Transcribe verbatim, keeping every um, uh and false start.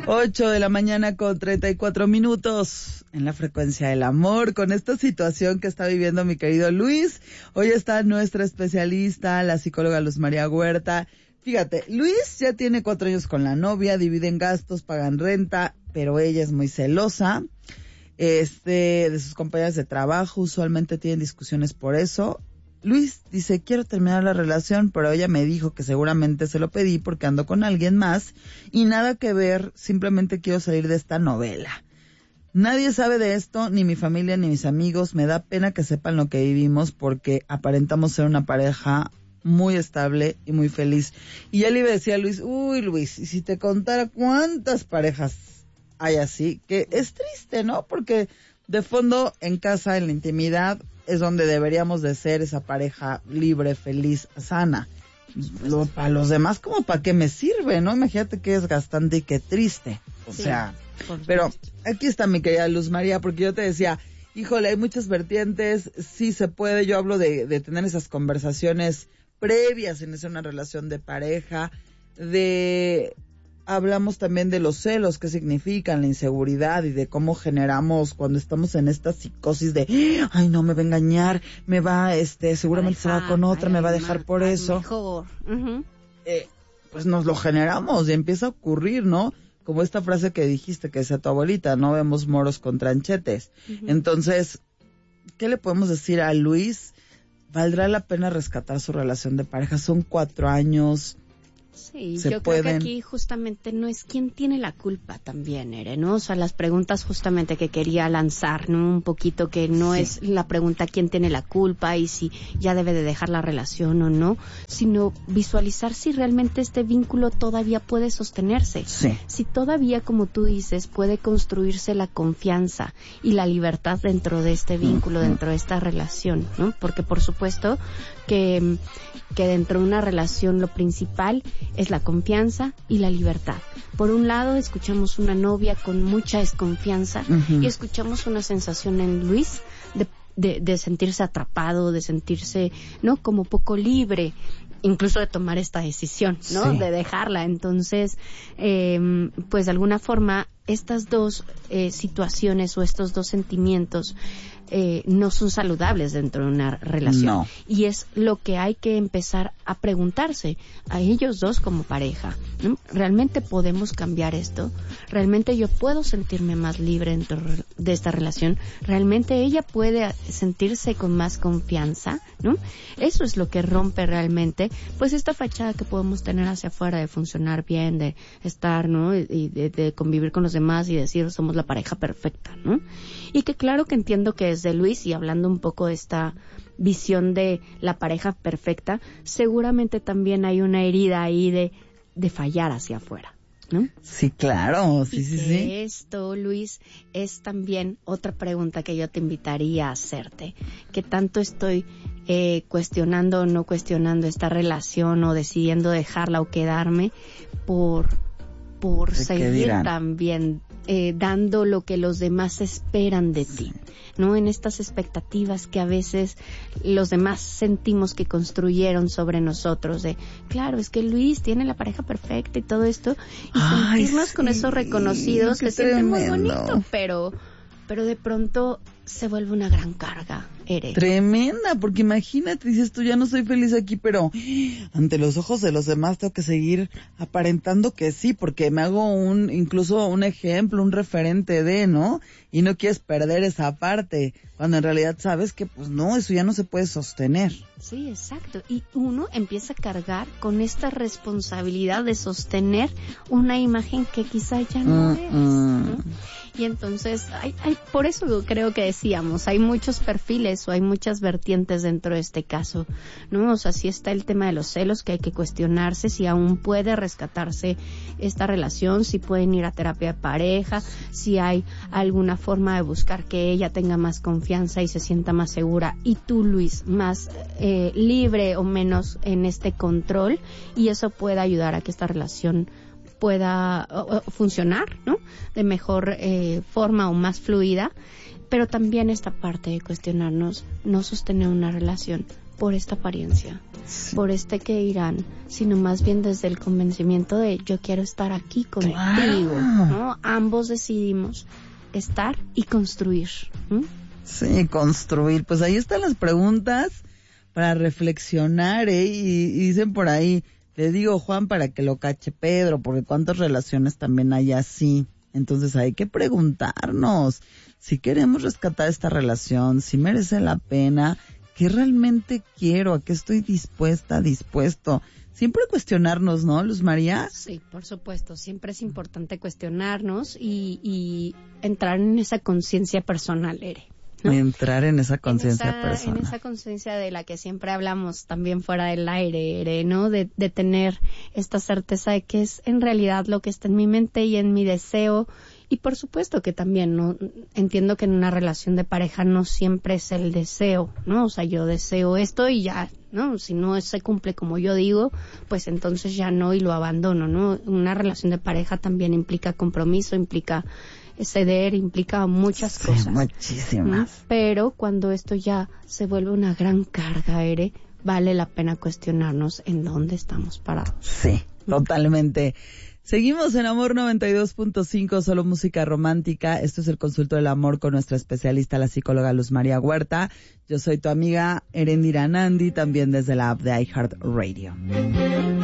ocho de la mañana con treinta y cuatro minutos en la frecuencia del amor, con esta situación que está viviendo mi querido Luis. Hoy está nuestra especialista, la psicóloga Luz María Huerta. Fíjate, Luis ya tiene cuatro años con la novia, dividen gastos, pagan renta, pero ella es muy celosa este, de sus compañeras de trabajo, usualmente tienen discusiones por eso. Luis dice, quiero terminar la relación, pero ella me dijo que seguramente se lo pedí porque ando con alguien más y nada que ver, simplemente quiero salir de esta novela. Nadie sabe de esto, ni mi familia ni mis amigos, me da pena que sepan lo que vivimos porque aparentamos ser una pareja muy estable y muy feliz. Y él iba a decir a Luis, uy Luis, y si te contara cuántas parejas hay así, que es triste, ¿no? Porque de fondo en casa, en la intimidad, es donde deberíamos de ser esa pareja libre, feliz, sana. Lo, para los demás, como para qué me sirve, ¿no? Imagínate qué desgastante y qué triste. O sí, sea, pero aquí está mi querida Luz María, porque yo te decía, híjole, hay muchas vertientes, sí se puede, yo hablo de, de tener esas conversaciones previas en una relación de pareja, de... Hablamos también de los celos, qué significan, la inseguridad y de cómo generamos cuando estamos en esta psicosis de, ay no, me va a engañar, me va, este, seguramente se va con otra, ay, me va a dejar por eso. Uh-huh. Eh, pues nos lo generamos y empieza a ocurrir, ¿no? Como esta frase que dijiste que decía tu abuelita, no vemos moros con tranchetes. Uh-huh. Entonces, ¿qué le podemos decir a Luis? ¿Valdrá la pena rescatar su relación de pareja? Son cuatro años... Sí, yo pueden... creo que aquí justamente no es quién tiene la culpa también, Ere, ¿no? O sea, las preguntas justamente que quería lanzar, ¿no? Un poquito que no sí. es la pregunta quién tiene la culpa y si ya debe de dejar la relación o no, sino visualizar si realmente este vínculo todavía puede sostenerse. Sí. Si todavía, como tú dices, puede construirse la confianza y la libertad dentro de este vínculo, uh-huh. dentro de esta relación, ¿no? Porque por supuesto que, que dentro de una relación lo principal es la confianza y la libertad. Por un lado, escuchamos una novia con mucha desconfianza uh-huh. y escuchamos una sensación en Luis de, de, de sentirse atrapado, de sentirse, ¿no? Como poco libre, incluso de tomar esta decisión, ¿no? Sí. De dejarla. Entonces, eh, pues de alguna forma, estas dos eh, situaciones o estos dos sentimientos eh, no son saludables dentro de una relación. No. Y es lo que hay que empezar a preguntarse a ellos dos como pareja, ¿no? ¿Realmente podemos cambiar esto? ¿Realmente yo puedo sentirme más libre dentro de esta relación? ¿Realmente ella puede sentirse con más confianza? ¿No? Eso es lo que rompe realmente, pues esta fachada que podemos tener hacia afuera de funcionar bien, de estar, ¿no? Y de, de convivir con los demás y decir somos la pareja perfecta, ¿no? Y que claro que entiendo que desde Luis, y hablando un poco de esta visión de la pareja perfecta, seguramente también hay una herida ahí de, de fallar hacia afuera, ¿no? Sí, claro, sí, y sí, que sí. Esto, Luis, es también otra pregunta que yo te invitaría a hacerte. ¿Qué tanto estoy eh, cuestionando o no cuestionando esta relación o decidiendo dejarla o quedarme por... por seguir también eh, dando lo que los demás esperan de ti, ¿no? En estas expectativas que a veces los demás sentimos que construyeron sobre nosotros, de, claro, es que Luis tiene la pareja perfecta y todo esto, y Ay, sentirnos sí, con esos reconocidos se siente muy bonito, pero, pero de pronto se vuelve una gran carga, Ere. Tremenda, porque imagínate, dices tú, ya no soy feliz aquí, pero ante los ojos de los demás tengo que seguir aparentando que sí, porque me hago un, incluso un ejemplo, un referente de, ¿no? Y no quieres perder esa parte, cuando en realidad sabes que, pues no, eso ya no se puede sostener. Sí, exacto. Y uno empieza a cargar con esta responsabilidad de sostener una imagen que quizá ya no mm, es, ¿no? Y entonces, hay, hay, por eso creo que decíamos, hay muchos perfiles o hay muchas vertientes dentro de este caso, ¿no? O sea, sí está el tema de los celos, que hay que cuestionarse si aún puede rescatarse esta relación, si pueden ir a terapia de pareja, si hay alguna forma de buscar que ella tenga más confianza y se sienta más segura, y tú, Luis, más eh, libre o menos en este control, y eso pueda ayudar a que esta relación pueda uh, funcionar, ¿no? De mejor eh, forma o más fluida, pero también esta parte de cuestionarnos, no sostener una relación por esta apariencia, sí. por este que dirán, sino más bien desde el convencimiento de yo quiero estar aquí contigo, claro. ¿no? Ambos decidimos estar y construir. ¿Mm? Sí, construir. Pues ahí están las preguntas para reflexionar, ¿eh? Y, y dicen por ahí, le digo Juan para que lo cache Pedro, porque cuántas relaciones también hay así. Entonces hay que preguntarnos si queremos rescatar esta relación, si merece la pena, qué realmente quiero, a qué estoy dispuesta, dispuesto. Siempre cuestionarnos, ¿no, Luz María? Sí, por supuesto. Siempre es importante cuestionarnos y, y entrar en esa conciencia personal, Ere. ¿No? Entrar en esa conciencia personal. En esa conciencia de la que siempre hablamos también fuera del aire, Ere, ¿no? De, de tener esta certeza de que es en realidad lo que está en mi mente y en mi deseo. Y por supuesto que también, ¿no? Entiendo que en una relación de pareja no siempre es el deseo, ¿no? O sea, yo deseo esto y ya, ¿no? Si no se cumple como yo digo, pues entonces ya no y lo abandono, ¿no? Una relación de pareja también implica compromiso, implica ceder, implica muchas sí, cosas. Muchísimas. ¿Mm? Pero cuando esto ya se vuelve una gran carga, Ere, vale la pena cuestionarnos en dónde estamos parados. Sí, totalmente. Seguimos en Amor noventa y dos punto cinco, solo música romántica. Esto es el Consulto del Amor con nuestra especialista, la psicóloga Luz María Huerta. Yo soy tu amiga Erendira Nandi, también desde la app de iHeartRadio.